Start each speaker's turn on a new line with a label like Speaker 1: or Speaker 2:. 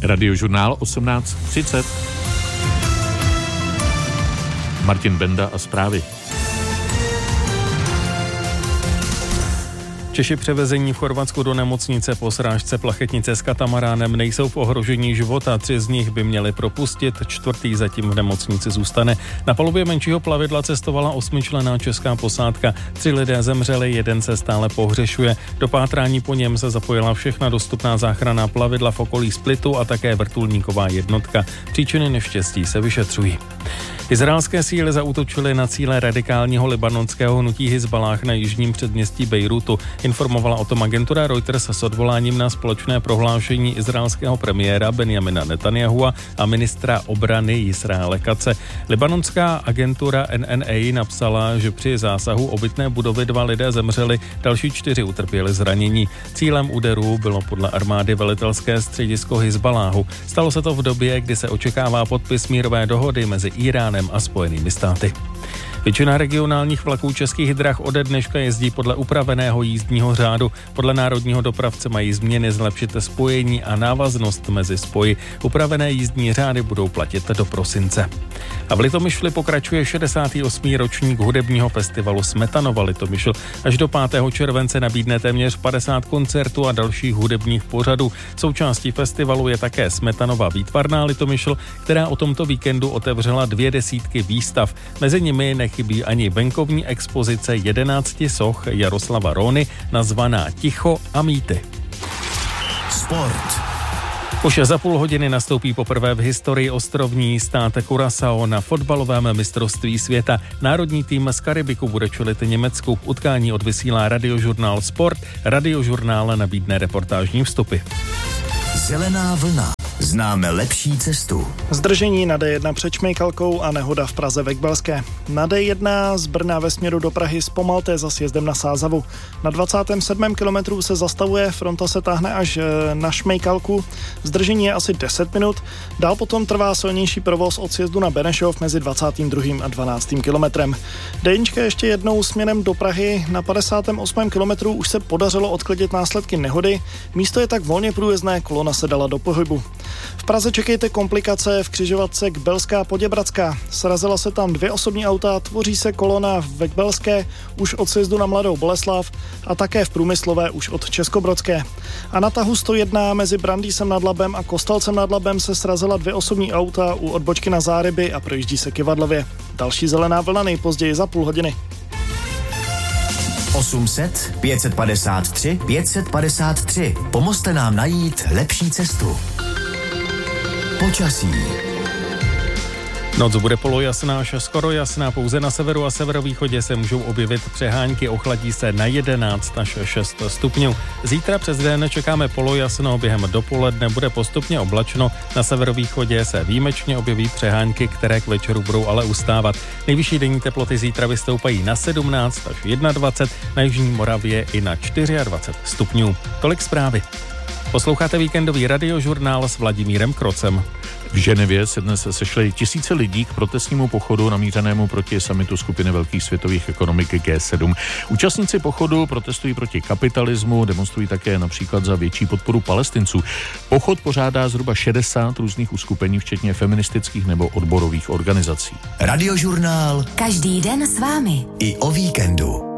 Speaker 1: Radiožurnál 18:30. Martin Benda a zprávy.
Speaker 2: Češi převezení v Chorvatsku do nemocnice po srážce plachetnice s katamaránem nejsou v ohrožení života, 3 z nich by měli propustit, 4. zatím v nemocnici zůstane. Na palubě menšího plavidla cestovala 8členná česká posádka, 3 lidé zemřeli, 1 se stále pohřešuje. Do pátrání po něm se zapojila všechna dostupná záchranná plavidla v okolí Splitu a také vrtulníková jednotka. Příčiny neštěstí se vyšetřují. Izraelské síly zaútočily na cíle radikálního libanonského hnutí Hizballáh na jižním předměstí Bejrutu. Informovala o tom agentura Reuters s odvoláním na společné prohlášení izraelského premiéra Benjamina Netanyahua a ministra obrany Jisraele Katze. Libanonská agentura NNA napsala, že při zásahu obytné budovy 2 lidé zemřeli, další 4 utrpěli zranění. Cílem úderů bylo podle armády velitelské středisko Hizballáhu. Stalo se to v době, kdy se očekává podpis mírové dohody mezi Íránem a Spojenými státy. Většina regionálních vlaků Českých drah ode dneška jezdí podle upraveného jízdního řádu. Podle národního dopravce mají změny zlepšit spojení a návaznost mezi spoji. Upravené jízdní řády budou platit do prosince. A v Litomyšli pokračuje 68. ročník hudebního festivalu Smetanova Litomyšl. Až do 5. července nabídne téměř 50 koncertů a dalších hudebních pořadů. Součástí festivalu je také Smetanova výtvarná Litomyšl, která o tomto víkendu otevřela 20 výstav. Mezi nimi nechybí ani venkovní expozice 11 soch Jaroslava Róny nazvaná Ticho a mýty.
Speaker 3: Sport.
Speaker 2: Už za půl hodiny nastoupí poprvé v historii ostrovní stát Curaçao na fotbalovém mistrovství světa. Národní tým z Karibiku bude čelit Německu. Utkání odvysílá Radiožurnál Sport. Radiožurnál nabídne reportážní vstupy.
Speaker 3: Zelená vlna. Známe lepší cestu.
Speaker 4: Zdržení na D1 před Šmejkalkou a nehoda v Praze ve Kbelské. Na D1 z Brna ve směru do Prahy zpomalte za sjezdem na Sázavu. Na 27. kilometru se zastavuje, fronta se táhne až na Šmejkalku. Zdržení je asi 10 minut. Dál potom trvá silnější provoz od sjezdu na Benešov mezi 22. a 12. kilometrem. D1 ještě jednou směrem do Prahy. Na 58. kilometru už se podařilo odklidit následky nehody. Místo je tak volně průjezdné, kolona se dala do pohybu. V Praze čekejte komplikace v křižovatce Kbelská Poděbradská. Srazila se tam 2 osobní auta, tvoří se kolona ve Kbelské už od sjezdu na Mladou Boleslav a také v Průmyslové už od Českobrodské. A na tahu 101 mezi Brandýsem nad Labem a Kostelcem nad Labem se srazila 2 osobní auta u odbočky na Záryby a projíždí se Kyvadlově. Další zelená vlna nejpozději za půl hodiny.
Speaker 3: 800 553 553. Pomozte nám najít lepší cestu. Počasí.
Speaker 2: Noc bude polojasná až skoro jasná, pouze na severu a severovýchodě se můžou objevit přehánky, ochladí se na 11 až 6 stupňů. Zítra přes den čekáme polojasno, během dopoledne bude postupně oblačno, na severovýchodě se výjimečně objeví přehánky, které k večeru budou ale ustávat. Nejvyšší denní teploty zítra vystoupají na 17 až 21, na jižní Moravě i na 24 stupňů. Tolik zprávy. Posloucháte víkendový radiožurnál s Vladimírem Krocem.
Speaker 1: V Ženevě se dnes sešly tisíce lidí k protestnímu pochodu namířenému proti summitu skupiny velkých světových ekonomik G7. Účastníci pochodu protestují proti kapitalismu, demonstrují také například za větší podporu Palestinců. Pochod pořádá zhruba 60 různých uskupení, včetně feministických nebo odborových organizací.
Speaker 3: Radiožurnál.
Speaker 5: Každý den s vámi.
Speaker 3: I o víkendu.